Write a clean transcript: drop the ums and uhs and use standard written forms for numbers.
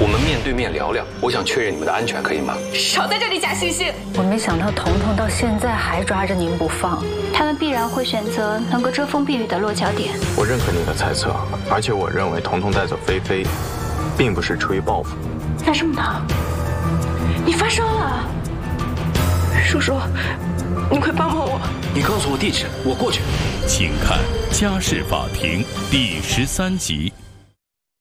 我们面对面聊聊，我想确认你们的安全，可以吗？ 少在这里假惺惺！ 我没想到彤彤到现在还抓着您不放， 他们必然会选择能够遮风避雨的落脚点。 我认可你的猜测，而且我认为彤彤带走菲菲，并不是出于报复。 那这么的，你发烧了，叔叔，你快帮帮我！ 你告诉我地址，我过去。 请看《家事法庭》第13集。